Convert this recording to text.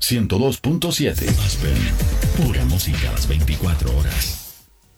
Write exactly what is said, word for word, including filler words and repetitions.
ciento dos punto siete. Aspen, pura música a las veinticuatro horas.